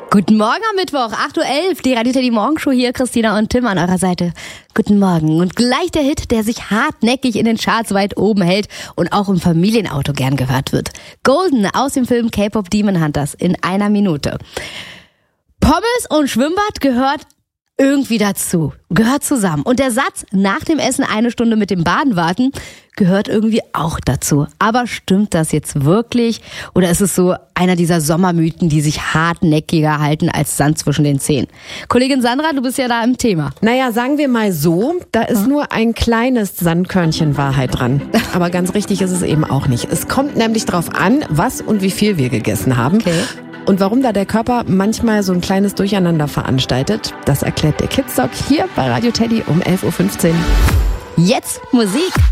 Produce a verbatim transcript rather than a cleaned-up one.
Guten Morgen am Mittwoch, acht Uhr elf, die Radio Teddy Morgenshow hier, Christina und Tim an eurer Seite. Guten Morgen und gleich der Hit, der sich hartnäckig in den Charts weit oben hält und auch im Familienauto gern gehört wird. Golden aus dem Film K-Pop Demon Hunters in einer Minute. Pommes und Schwimmbad gehört irgendwie dazu, gehört zusammen. Und der Satz, nach dem Essen eine Stunde mit dem Baden warten, gehört irgendwie auch dazu. Aber stimmt das jetzt wirklich? Oder ist es so einer dieser Sommermythen, die sich hartnäckiger halten als Sand zwischen den Zähnen? Kollegin Sandra, du bist ja da im Thema. Naja, sagen wir mal so, da ist nur ein kleines Sandkörnchen Wahrheit dran. Aber ganz richtig ist es eben auch nicht. Es kommt nämlich drauf an, was und wie viel wir gegessen haben. Okay. Und warum da der Körper manchmal so ein kleines Durcheinander veranstaltet, das erklärt der Kids Talk hier bei Radio Teddy um elf Uhr fünfzehn. Jetzt Musik.